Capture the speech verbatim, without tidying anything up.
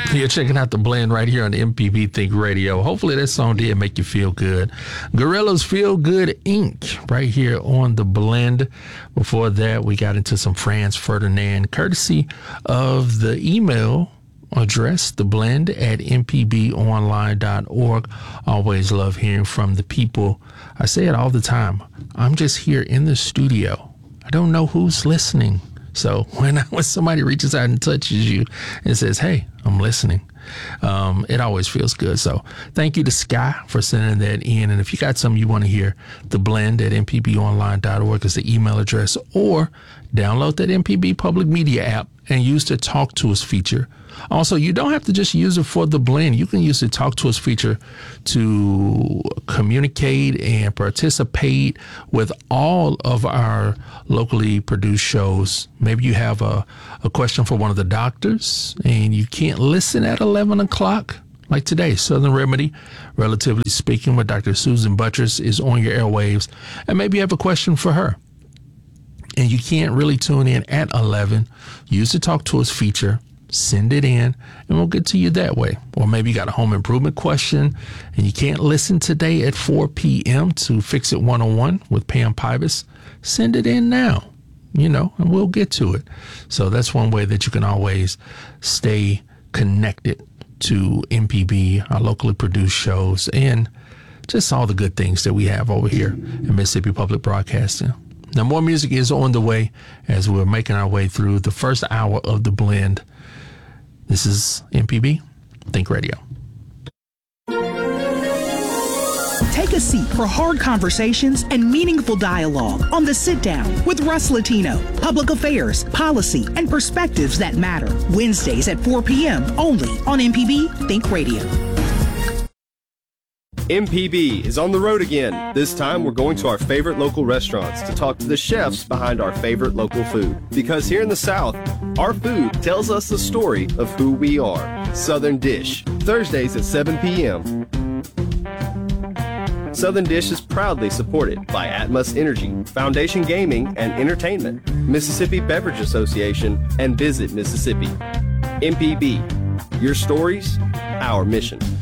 You're checking out The Blend right here on M P B Think Radio. Hopefully that song did make you feel good. Gorillaz Feel Good Incorporated right here on The Blend. Before that, we got into some Franz Ferdinand, courtesy of the email address, theblend at m p b online dot org. Always love hearing from the people. I say it all the time. I'm just here in the studio. I don't know who's listening. So when, when somebody reaches out and touches you and says, hey, I'm listening, um, it always feels good. So thank you to Sky for sending that in. And if you got something you want to hear, the blend at m p b online dot org is the email address, or download that M P B Public Media app and use the Talk To Us feature. Also, you don't have to just use it for the blend. You can use the Talk To Us feature to communicate and participate with all of our locally produced shows. Maybe you have a, a question for one of the doctors and you can't listen at eleven o'clock. Like today, Southern Remedy, Relatively Speaking, with Doctor Susan Buttress is on your airwaves. And maybe you have a question for her and you can't really tune in at eleven. Use the Talk To Us feature. Send it in and we'll get to you that way. Or maybe you got a home improvement question and you can't listen today at four p.m. to Fix It one oh one with Pam Pybus. Send it in now, you know, and we'll get to it. So that's one way that you can always stay connected to M P B, our locally produced shows, and just all the good things that we have over here in Mississippi Public Broadcasting. Now, more music is on the way as we're making our way through the first hour of The Blend. This is M P B Think Radio. Take a seat for hard conversations and meaningful dialogue on The Sit Down with Russ Latino. Public affairs, policy, and perspectives that matter. Wednesdays at four p.m. only on M P B Think Radio. M P B is on the road again. This time we're going to our favorite local restaurants to talk to the chefs behind our favorite local food. Because here in the South, our food tells us the story of who we are. Southern Dish, Thursdays at seven p.m. Southern Dish is proudly supported by Atmos Energy, Foundation Gaming and Entertainment, Mississippi Beverage Association, and Visit Mississippi. M P B, your stories, our mission.